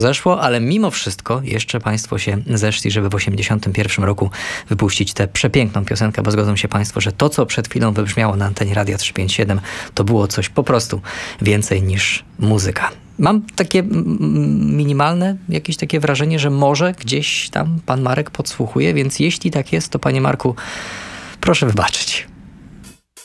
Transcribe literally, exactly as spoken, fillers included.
zeszło, ale mimo wszystko jeszcze państwo się zeszli, żeby w osiemdziesiątym pierwszym roku wypuścić tę przepiękną piosenkę, bo zgodzą się państwo, że to, co przed chwilą wybrzmiało na antenie Radia trzysta pięćdziesiąt siedem, to było coś po prostu więcej niż muzyka. Mam takie mm, minimalne jakieś takie wrażenie, że może gdzieś tam pan Marek podsłuchuje, więc jeśli tak jest, to panie Marku, proszę wybaczyć.